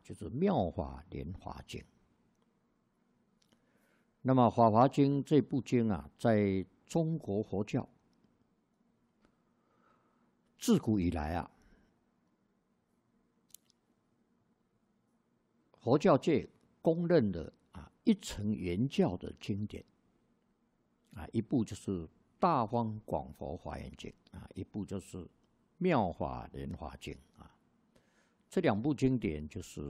就是《妙法莲华经》。那么《法华经》这部经啊，在中国佛教自古以来啊，佛教界公认的一乘圆教的经典一部就是《大方广佛华严经》一部就是《妙法莲华经》这两部经典就是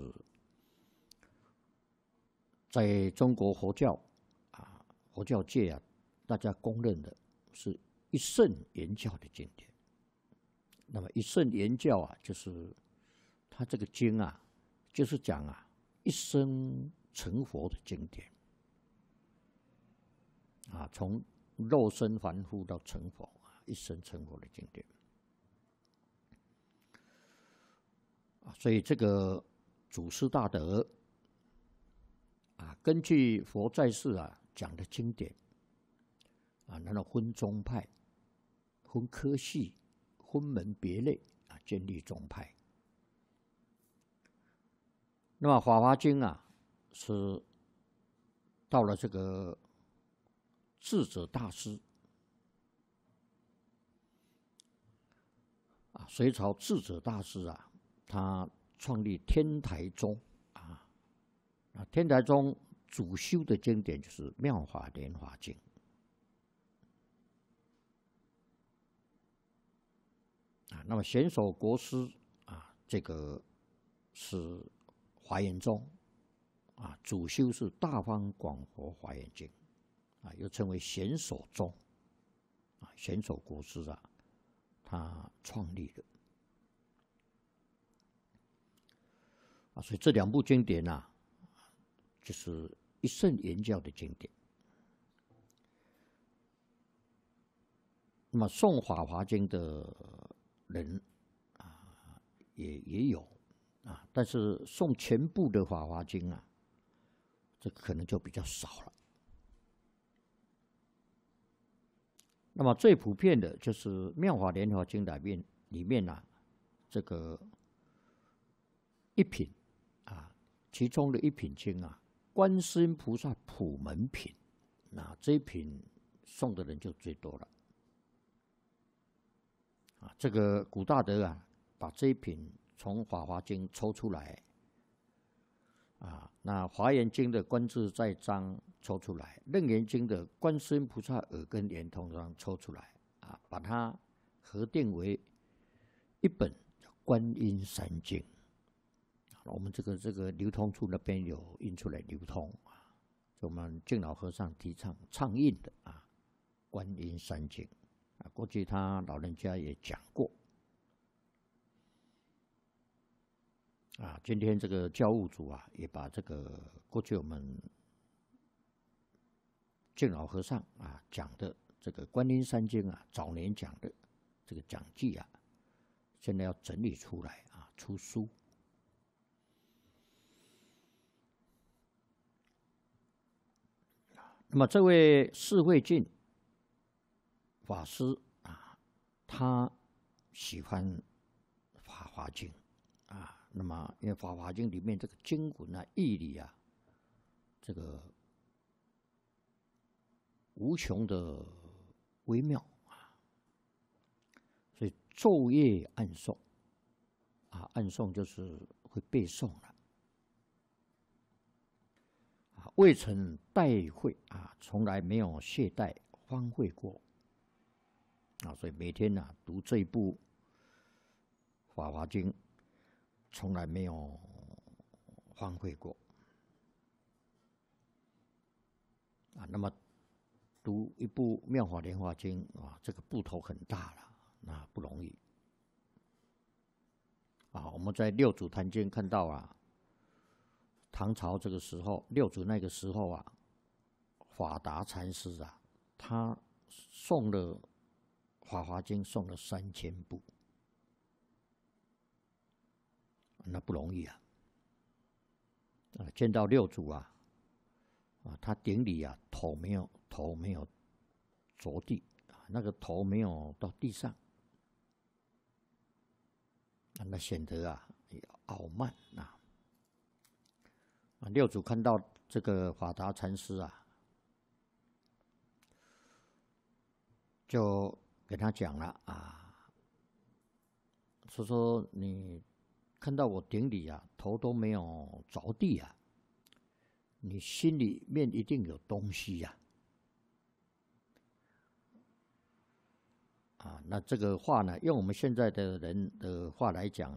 在中国佛教佛教界大家公认的是一乘圆教的经典。那么一乘圆教就是它这个经就是讲一生成佛的经典从肉身凡夫到成佛一生成佛的经典所以这个祖师大德根据佛在世讲的经典那种分宗派、分科系、分门别类建立宗派。那么《法华经》是到了这个智者大师隋朝智者大师他创立天台宗天台宗主修的经典就是《妙法莲华经》那么显首国师这个是华严宗主修是《大方广佛华严经》又称为显首宗显首国师他创立的所以这两部经典就是一乘圆教的经典。那么诵《法华经》的人也有但是诵全部的《法华经》这可能就比较少了。那么最普遍的就是《妙法莲华经》里面这个一品其中的一品经观世音菩萨普门品这一品诵的人就最多了这个古大德把这一品从《法华经》抽出来那《华严经》的观自在章抽出来，《楞严经》的观世音菩萨耳根圆通章抽出来把它合订为一本《观音三经》我们这个流通处那边有印出来流通就我们净老和尚提倡倡印的《观音三经》过去他老人家也讲过今天这个教务组也把这个过去我们净老和尚讲的这个《观音三经》早年讲的这个讲记现在要整理出来出书。那么这位释慧净法师他喜欢《法华经》那么因为《法华经》里面这个经文义理这个无穷的微妙所以昼夜暗诵暗诵就是会背诵了未曾怠会从来没有懈怠荒废过所以每天读这一部《法华经》从来没有荒废过那么读一部《妙法莲华经》这个部头很大了那不容易我们在六祖坛经看到唐朝这个时候六祖那个时候法达禅师他诵了《法华经》诵了3000部那不容易见到六祖他顶礼头没有着地那个头没有到地上那显得傲慢六祖看到这个法达禅师啊，就跟他讲了啊，说你看到我顶礼啊，头都没有着地啊，你心里面一定有东西呀。那这个话呢，用我们现在的人的话来讲，